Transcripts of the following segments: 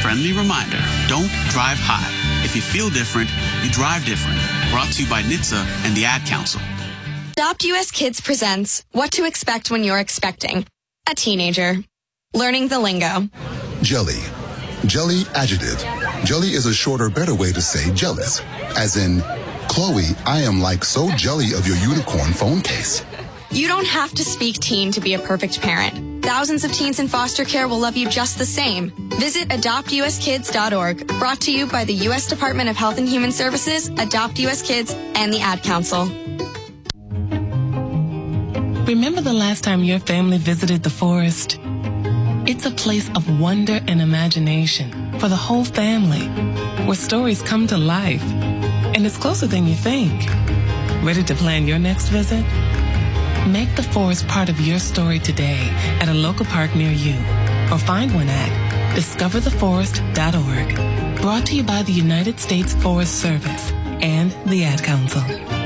friendly reminder, don't drive high. If you feel different, you drive different. Brought to you by NHTSA and the Ad Council. Adopt US Kids presents What to Expect When You're Expecting a Teenager. Learning the lingo. Jelly. Jelly adjective. Jelly is a shorter, better way to say jealous. As in, Chloe, I am like so jelly of your unicorn phone case. You don't have to speak teen to be a perfect parent. Thousands of teens in foster care will love you just the same. Visit adoptuskids.org. Brought to you by the U.S. Department of Health and Human Services, Adopt US Kids, and the Ad Council. Remember the last time your family visited the forest? It's a place of wonder and imagination for the whole family, where stories come to life. And it's closer than you think. Ready to plan your next visit? Make the forest part of your story today at a local park near you, or find one at discovertheforest.org. Brought to you by the United States Forest Service and the Ad Council.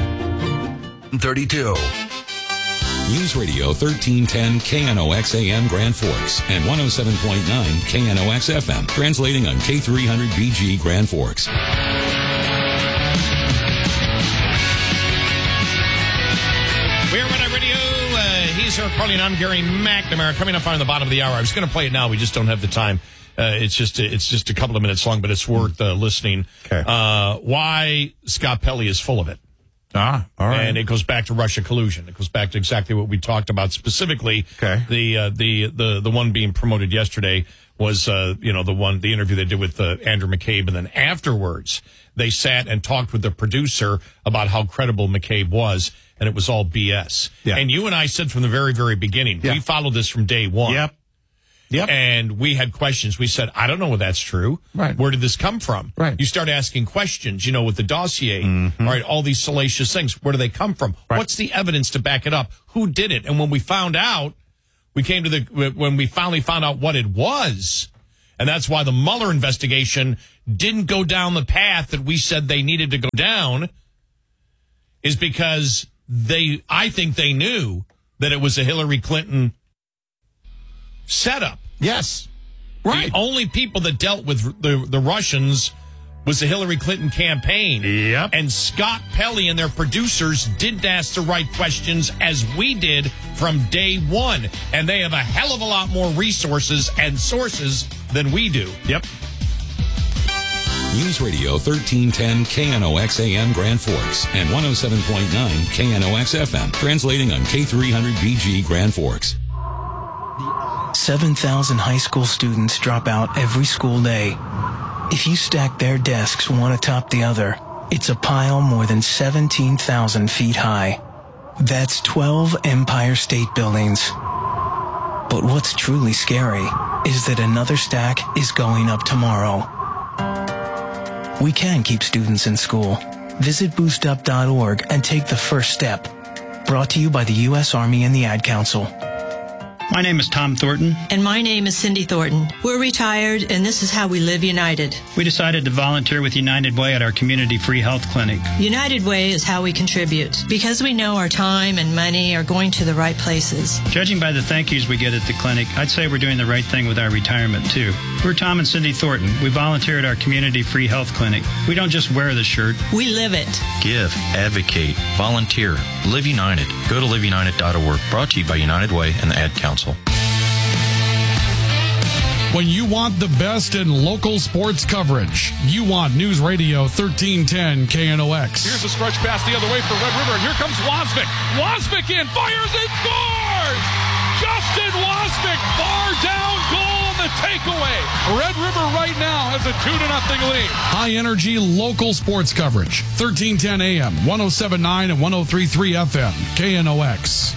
32. News Radio 1310 KNOX AM Grand Forks and 107.9 KNOX FM, translating on K300BG Grand Forks. We're Red Radio. He's Eric Carly and I'm Gary McNamara. Coming up on the bottom of the hour. I was going to play it now. We just don't have the time. It's just a couple of minutes long, but it's worth listening. Okay. Why Scott Pelley is full of it. All right. And it goes back to Russia collusion. It goes back to exactly what we talked about specifically. Okay. The one being promoted yesterday was the interview they did with Andrew McCabe, and then afterwards they sat and talked with the producer about how credible McCabe was, and it was all BS. Yeah. And you and I said from the very, very beginning, we followed this from day one. Yep. And we had questions. We said, I don't know whether that's true. Right. Where did this come from? Right. You start asking questions, with the dossier, right? All these salacious things. Where do they come from? Right. What's the evidence to back it up? Who did it? And when we found out, when we finally found out what it was, and that's why the Mueller investigation didn't go down the path that we said they needed to go down, is because I think they knew that it was a Hillary Clinton setup. Yes. Right. The only people that dealt with the Russians was the Hillary Clinton campaign. Yep. And Scott Pelley and their producers didn't ask the right questions as we did from day one. And they have a hell of a lot more resources and sources than we do. Yep. News Radio 1310 KNOX AM Grand Forks and 107.9 KNOX FM, translating on K300BG Grand Forks. 7,000 high school students drop out every school day. If you stack their desks one atop the other, it's a pile more than 17,000 feet high. That's 12 Empire State Buildings. But what's truly scary is that another stack is going up tomorrow. We can keep students in school. Visit boostup.org and take the first step. Brought to you by the U.S. Army and the Ad Council. My name is Tom Thornton. And my name is Cindy Thornton. We're retired, and this is how we live united. We decided to volunteer with United Way at our community free health clinic. United Way is how we contribute, because we know our time and money are going to the right places. Judging by the thank yous we get at the clinic, I'd say we're doing the right thing with our retirement, too. We're Tom and Cindy Thornton. We volunteer at our community free health clinic. We don't just wear the shirt. We live it. Give, advocate, volunteer, live united. Go to liveunited.org. Brought to you by United Way and the Ad Council. When you want the best in local sports coverage, you want News Radio 1310 KNOX. Here's a stretch pass the other way for Red River, and here comes Wasvik. Wasvik in, fires and scores! Justin Wasvik, far down goal on the takeaway. Red River right now has a 2-0 lead. High energy local sports coverage. 1310 AM, 107.9 and 103.3 FM, KNOX.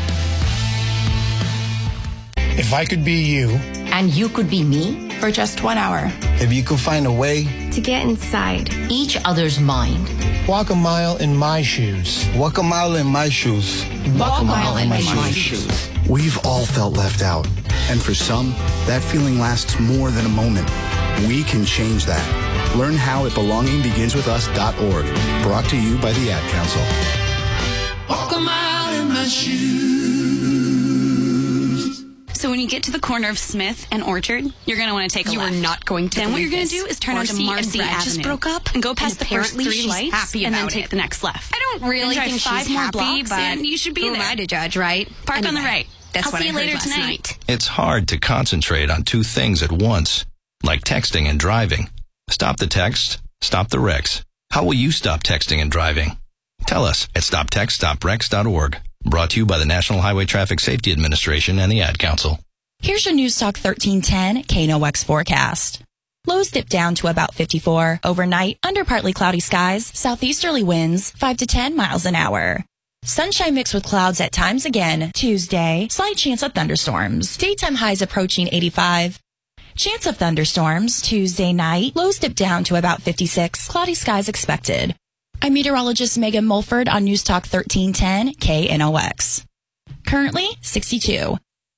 If I could be you. And you could be me for just 1 hour. If you could find a way to get inside each other's mind. Walk a mile in my shoes. Walk a mile in my shoes. Walk a mile in my shoes. We've all felt left out. And for some, that feeling lasts more than a moment. We can change that. Learn how at belongingbeginswithus.org. Brought to you by the Ad Council. Walk a mile in my shoes. So when you get to the corner of Smith and Orchard, you're going to want to take a left. You are not going to. Then what you're going to do is turn onto Marcy Avenue. Just broke up and go past the first 3 lights happy and then about take it. the next left. I don't really drive think 5 she's more happy, blocks but and you should be who there. am I to judge, right? Park on the right. That's I'll what see I you heard later last tonight. night. It's hard to concentrate on 2 things at once, like texting and driving. Stop the text, stop the wrecks. How will you stop texting and driving? Tell us at stoptextstoprex.org. Brought to you by the National Highway Traffic Safety Administration and the Ad Council. Here's your News Talk 1310 KNOX forecast. Lows dip down to about 54. Overnight, under partly cloudy skies, southeasterly winds 5 to 10 miles an hour. Sunshine mixed with clouds at times again. Tuesday, slight chance of thunderstorms. Daytime highs approaching 85. Chance of thunderstorms Tuesday night. Lows dip down to about 56. Cloudy skies expected. I'm meteorologist Megan Mulford on News Talk 1310 KNOX. Currently 62.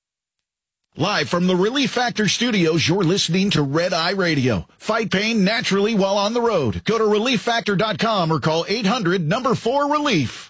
Live from the Relief Factor studios, you're listening to Red Eye Radio. Fight pain naturally while on the road. Go to ReliefFactor.com or call 800-4RELIEF.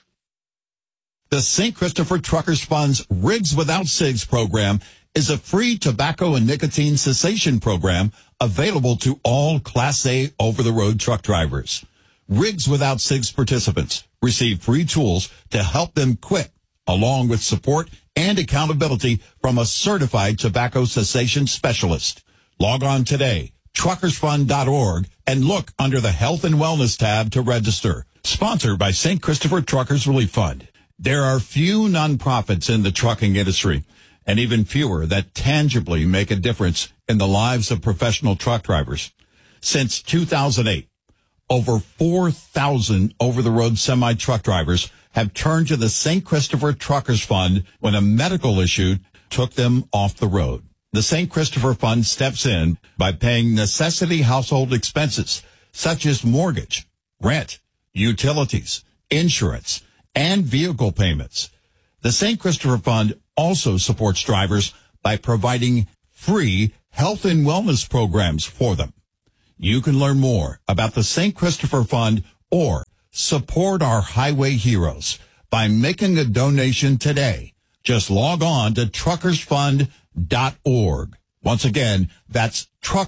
The St. Christopher Truckers Fund's Rigs Without Cigs program is a free tobacco and nicotine cessation program available to all Class A over-the-road truck drivers. Rigs Without Cigs participants receive free tools to help them quit, along with support and accountability from a certified tobacco cessation specialist. Log on today, truckersfund.org, and look under the Health and Wellness tab to register. Sponsored by St. Christopher Truckers Relief Fund. There are few nonprofits in the trucking industry, and even fewer that tangibly make a difference in the lives of professional truck drivers. Since 2008, over 4,000 over-the-road semi-truck drivers have turned to the St. Christopher Truckers Fund when a medical issue took them off the road. The St. Christopher Fund steps in by paying necessity household expenses such as mortgage, rent, utilities, insurance, and vehicle payments. The St. Christopher Fund also supports drivers by providing free health and wellness programs for them. You can learn more about the St. Christopher Fund or support our highway heroes by making a donation today. Just log on to truckersfund.org. Once again, that's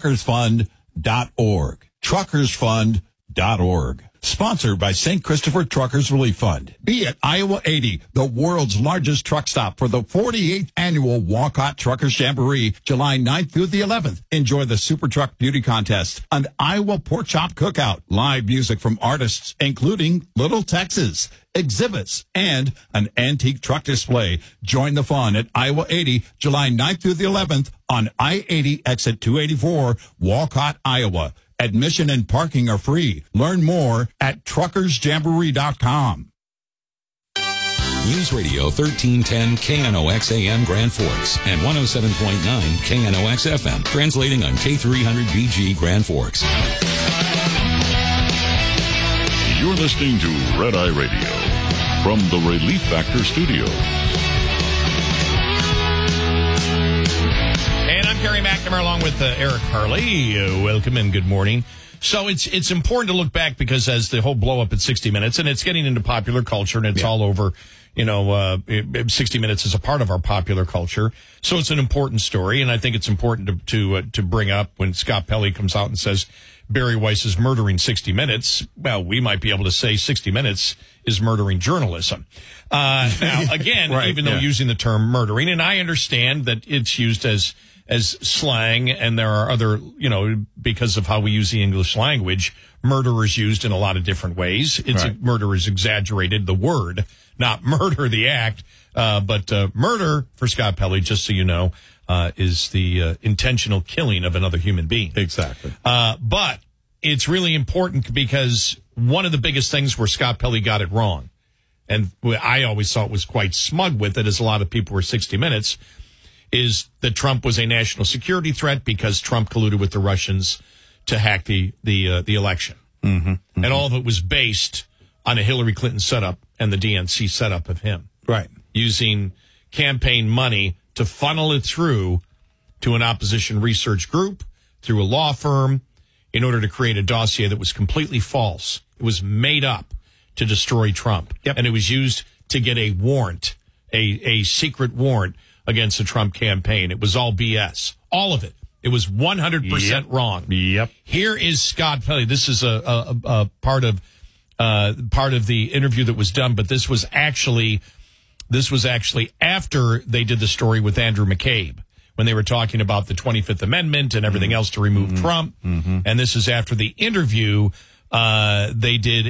truckersfund.org. Truckersfund.org. Sponsored by St. Christopher Truckers Relief Fund. Be at Iowa 80, the world's largest truck stop for the 48th annual Walcott Truckers Jamboree, July 9th through the 11th. Enjoy the Super Truck Beauty Contest, an Iowa Pork Chop Cookout, live music from artists including Little Texas, exhibits, and an antique truck display. Join the fun at Iowa 80, July 9th through the 11th on I-80 exit 284, Walcott, Iowa. Admission and parking are free. Learn more at truckersjamboree.com. News Radio 1310 KNOX AM Grand Forks and 107.9 KNOX FM, translating on K300BG Grand Forks. You're listening to Red Eye Radio from the Relief Factor Studios. And I'm Gary McNamara along with Eric Harley. Welcome and good morning. So it's important to look back because as the whole blow up at 60 Minutes, and it's getting into popular culture and it's all over, 60 Minutes is a part of our popular culture. So it's an important story. And I think it's important to bring up when Scott Pelley comes out and says Barry Weiss is murdering 60 Minutes. Well, we might be able to say 60 Minutes is murdering journalism. Now, again, Right, even though yeah. using the term murdering, and I understand that it's used as slang, and there are other, because of how we use the English language, murder is used in a lot of different ways. Murder is exaggerated, the word, not murder, the act. But murder, for Scott Pelley, just so you know, is the intentional killing of another human being. Exactly. But it's really important because one of the biggest things where Scott Pelley got it wrong, and I always thought was quite smug with it, as a lot of people were 60 Minutes, is that Trump was a national security threat because Trump colluded with the Russians to hack the election. Mm-hmm. And all of it was based on a Hillary Clinton setup and the DNC setup of him. Right. Using campaign money to funnel it through to an opposition research group, through a law firm, in order to create a dossier that was completely false. It was made up to destroy Trump. Yep. And it was used to get a warrant, a secret warrant against the Trump campaign. It was all BS. All of it. It was 100% wrong. Yep. Here is Scott Pelley. This is a part of the interview that was done, but this was actually after they did the story with Andrew McCabe, when they were talking about the 25th Amendment and everything else to remove Trump. And this is after the interview. They did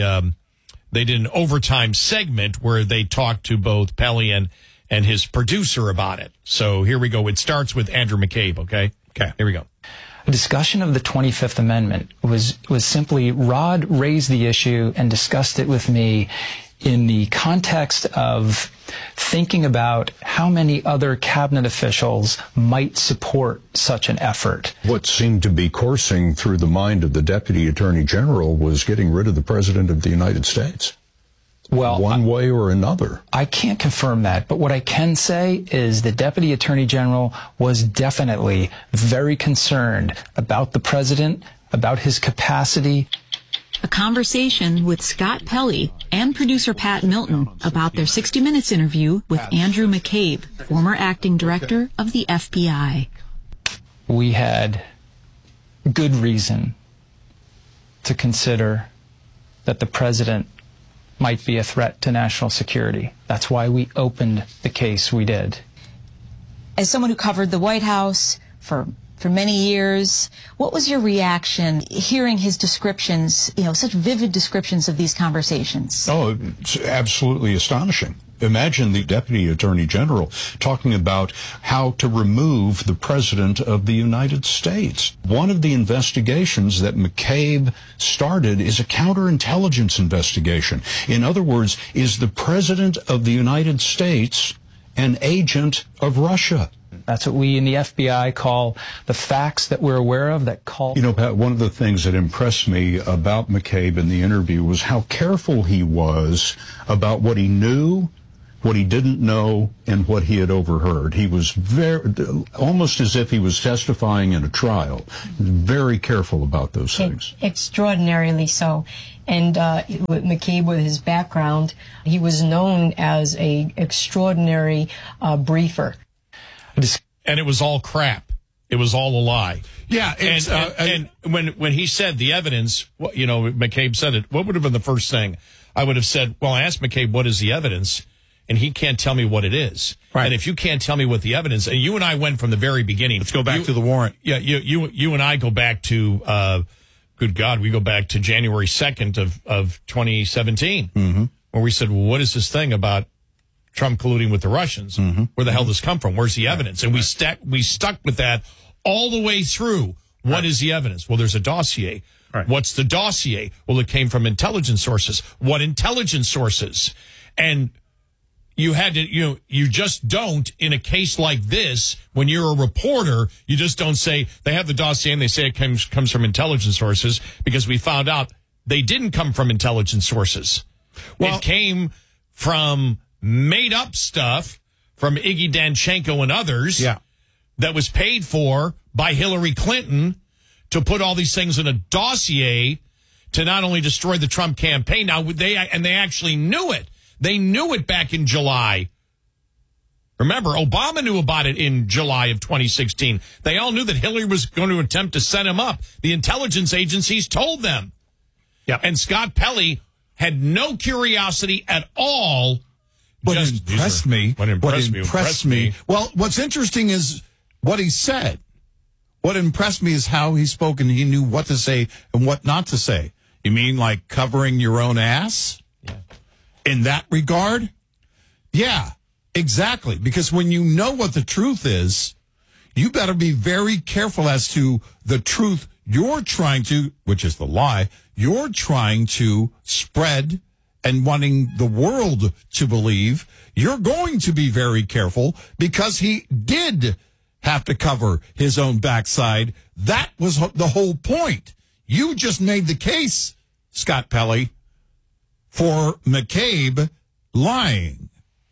an overtime segment where they talked to both Pelley and his producer about it. So here we go. It starts with Andrew McCabe. Okay. Here we go. A discussion of the 25th Amendment was simply Rod raised the issue and discussed it with me in the context of thinking about how many other cabinet officials might support such an effort. What seemed to be coursing through the mind of the Deputy Attorney General was getting rid of the President of the United States. Well, one way or another. I can't confirm that, but what I can say is the Deputy Attorney General was definitely very concerned about the President, about his capacity. A conversation with Scott Pelley and producer Pat Milton about their 60 Minutes interview with Andrew McCabe, former acting director of the FBI. We had good reason to consider that the President might be a threat to national security. That's why we opened the case we did. As someone who covered the White House for many years, what was your reaction hearing his descriptions, such vivid descriptions of these conversations? Oh, it's absolutely astonishing. Imagine the Deputy Attorney General talking about how to remove the President of the United States. One of the investigations that McCabe started is a counterintelligence investigation. In other words, is the President of the United States an agent of Russia? That's what we in the FBI call the facts that we're aware of that call... Pat, one of the things that impressed me about McCabe in the interview was how careful he was about what he knew, what he didn't know, and what he had overheard. He was almost as if he was testifying in a trial, very careful about those things. Extraordinarily so. And with McCabe, with his background, he was known as a extraordinary briefer. And it was all crap. It was all a lie. Yeah. And when he said the evidence, McCabe said it, what would have been the first thing? I would have said, well, I asked McCabe, what is the evidence? And he can't tell me what it is. Right. And if you can't tell me what the evidence, and you and I went from the very beginning. Let's go back to the warrant. Yeah, you and I go back to, good God, we go back to January 2nd of 2017, where we said, well, what is this thing about Trump colluding with the Russians? Where the hell does this come from? Where's the evidence? And we stuck with that all the way through. What is the evidence? Well, there's a dossier. Right. What's the dossier? Well, it came from intelligence sources. What intelligence sources? And you had to, you just don't, in a case like this, when you're a reporter, you just don't say, they have the dossier and they say it comes from intelligence sources, because we found out they didn't come from intelligence sources. Well, it came from made up stuff from Iggy Danchenko and others that was paid for by Hillary Clinton to put all these things in a dossier to not only destroy the Trump campaign. Now, they actually knew it. They knew it back in July. Remember, Obama knew about it in July of 2016. They all knew that Hillary was going to attempt to set him up. The intelligence agencies told them. Yeah. And Scott Pelley had no curiosity at all. What impressed me. Well, what's interesting is what he said. What impressed me is how he spoke, and he knew what to say and what not to say. You mean like covering your own ass? Yeah. In that regard? Yeah, exactly. Because when you know what the truth is, you better be very careful as to the truth you're trying to, which is the lie, you're trying to spread and wanting the world to believe. You're going to be very careful because he did have to cover his own backside. That was the whole point. You just made the case, Scott Pelley, for McCabe lying.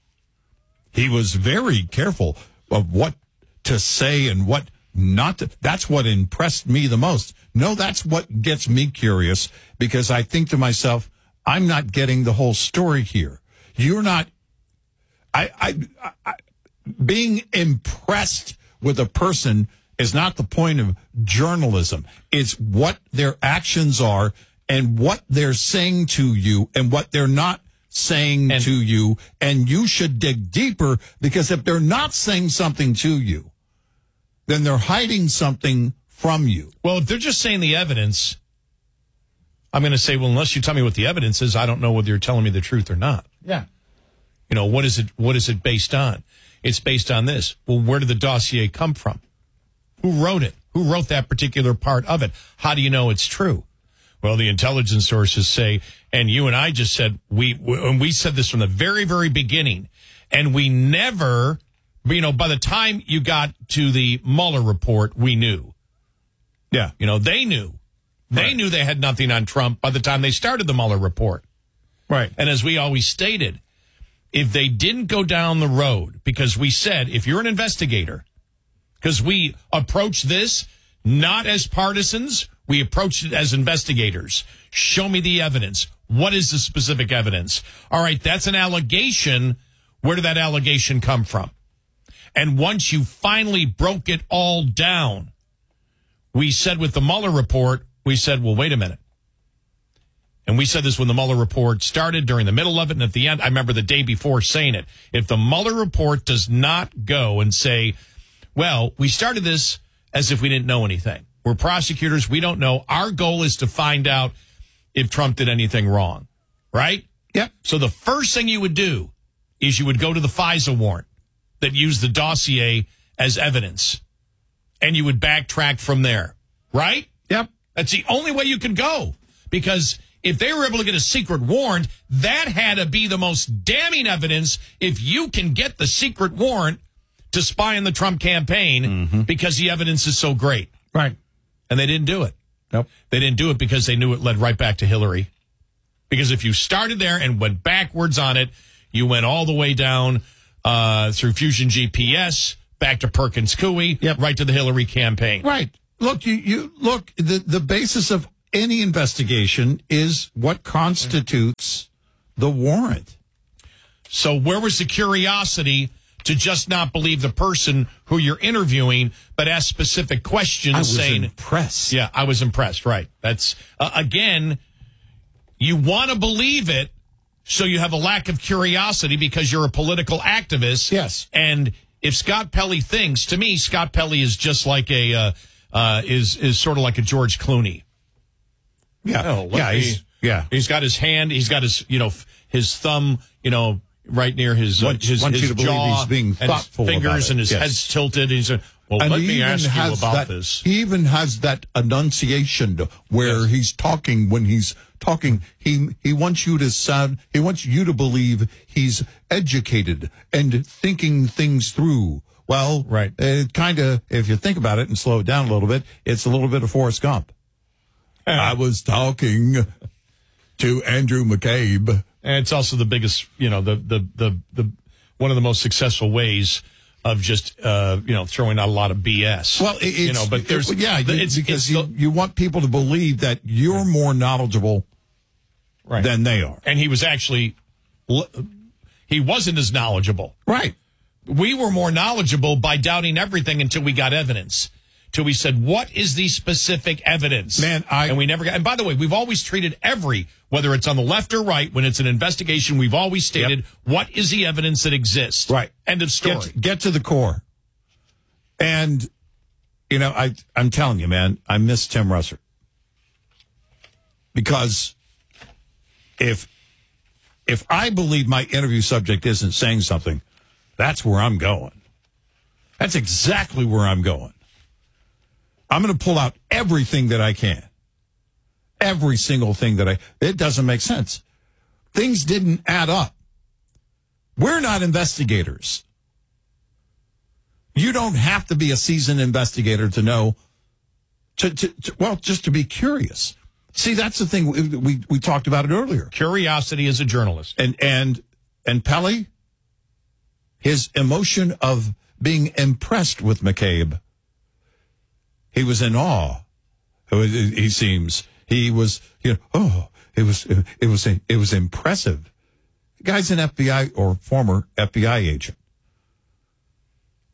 He was very careful of what to say and what not to. That's what impressed me the most. No, that's what gets me curious, because I think to myself, I'm not getting the whole story here. You're not. being impressed with a person is not the point of journalism. It's what their actions are and what they're saying to you and what they're not saying to you. And you should dig deeper, because if they're not saying something to you, then they're hiding something from you. Well, if they're just saying the evidence, I'm going to say, well, unless you tell me what the evidence is, I don't know whether you're telling me the truth or not. Yeah. You know, what is it based on? It's based on this. Well, where did the dossier come from? Who wrote it? Who wrote that particular part of it? How do you know it's true? Well, the intelligence sources say, and you and I just said, we said this from the very, very beginning, and we never, you know, by the time you got to the Mueller report, we knew. Yeah. You know, they knew. They knew they had nothing on Trump by the time they started the Mueller report. Right. And as we always stated, if they didn't go down the road, because we said, if you're an investigator, because we approach this not as partisans, we approached it as investigators. Show me the evidence. What is the specific evidence? All right, that's an allegation. Where did that allegation come from? And once you finally broke it all down, we said with the Mueller report, we said, well, wait a minute. And we said this when the Mueller report started, during the middle of it, and at the end. I remember the day before saying it. If the Mueller report does not go and say, well, we started this as if we didn't know anything. We're prosecutors. We don't know. Our goal is to find out if Trump did anything wrong, right? Yep. So the first thing you would do is you would go to the FISA warrant that used the dossier as evidence, and you would backtrack from there, right? Yep. That's the only way you could go, because if they were able to get a secret warrant, that had to be the most damning evidence. If you can get the secret warrant to spy on the Trump campaign because the evidence is so great. Right. And they didn't do it. Nope. They didn't do it because they knew it led right back to Hillary. Because if you started there and went backwards on it, you went all the way down through Fusion GPS, back to Perkins Coie, right to the Hillary campaign. Right. Look, you look, the basis of any investigation is what constitutes the warrant. So where was the curiosity to just not believe the person who you're interviewing, but ask specific questions? I was saying, impressed. Yeah, I was impressed. Right. That's, again, you want to believe it, so you have a lack of curiosity because you're a political activist. Yes. And if Scott Pelley thinks, to me, Scott Pelley is just like is sort of like a George Clooney. Yeah. He's got his hand, he's got his, his thumb, right near his want you to believe jaw, he's being thoughtful and his fingers about it. and his Yes. head's tilted. He's well, and let he me even ask you has about that, this. He even has that enunciation where he's talking. When he's talking, he wants you to believe he's educated and thinking things through. Well, right. It kind of, if you think about it and slow it down a little bit, it's a little bit of Forrest Gump. I was talking to Andrew McCabe. And it's also the biggest, the one of the most successful ways of just, throwing out a lot of BS. Well, but there's, because you want people to believe that you're more knowledgeable than they are. And he was actually, he wasn't as knowledgeable. Right. We were more knowledgeable by doubting everything until we got evidence. Till we said, what is the specific evidence? And we never got, and by the way, we've always treated whether it's on the left or right, when it's an investigation, we've always stated, what is the evidence that exists? Right. End of story. Get to the core. And, I'm telling you, man, I miss Tim Russert. Because if I believe my interview subject isn't saying something, that's where I'm going. That's exactly where I'm going. I'm going to pull out everything that I can. Every single thing it doesn't make sense. Things didn't add up. We're not investigators. You don't have to be a seasoned investigator to know, just to be curious. See, that's the thing. We talked about it earlier. Curiosity as a journalist. And Pelley, his emotion of being impressed with McCabe, he was in awe. He seems. He was, it was impressive. The guy's an FBI or former FBI agent.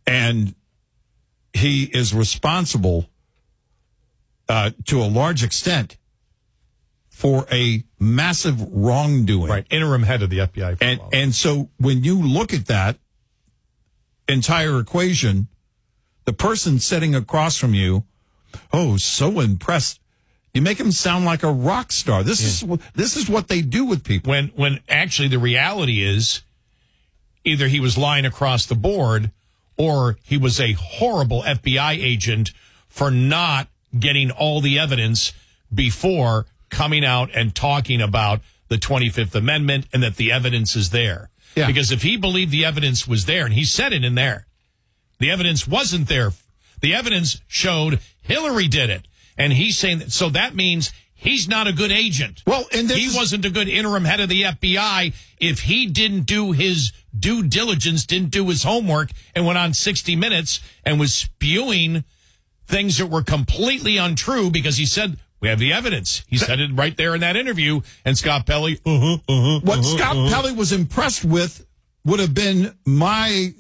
And he is responsible to a large extent for a massive wrongdoing. Right, interim head of the FBI. And so when you look at that entire equation, the person sitting across from you, so impressed. You make him sound like a rock star. This is what they do with people. When actually the reality is either he was lying across the board or he was a horrible FBI agent for not getting all the evidence before coming out and talking about the 25th Amendment and that the evidence is there. Yeah. Because if he believed the evidence was there, and he said it in there, the evidence wasn't there. The evidence showed Hillary did it. And he's saying that, so that means he's not a good agent. Well, and he wasn't a good interim head of the FBI if he didn't do his due diligence, didn't do his homework, and went on 60 Minutes and was spewing things that were completely untrue because he said, we have the evidence. He said it right there in that interview. And Scott Pelley, what Scott Pelley was impressed with would have been my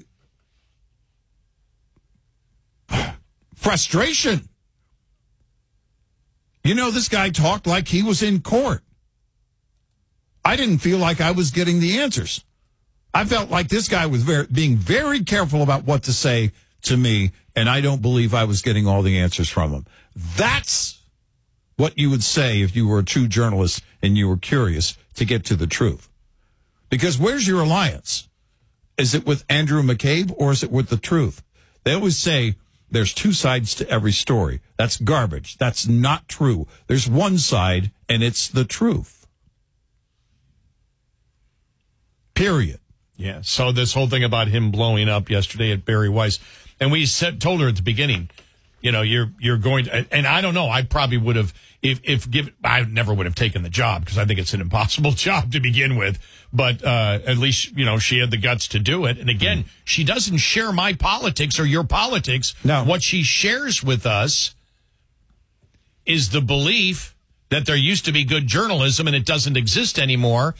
frustration. You know, this guy talked like he was in court. I didn't feel like I was getting the answers. I felt like this guy was being very careful about what to say to me, and I don't believe I was getting all the answers from him. That's what you would say if you were a true journalist and you were curious to get to the truth. Because where's your alliance? Is it with Andrew McCabe or is it with the truth? They always say there's two sides to every story. That's garbage. That's not true. There's one side, and it's the truth. Period. Yeah, so this whole thing about him blowing up yesterday at Barry Weiss, and we told her at the beginning, you know, you're going to, and I don't know, I probably would have, I never would have taken the job because I think it's an impossible job to begin with, but at least, you know, she had the guts to do it. And again, she doesn't share my politics or your politics. No. What she shares with us is the belief that there used to be good journalism and it doesn't exist anymore.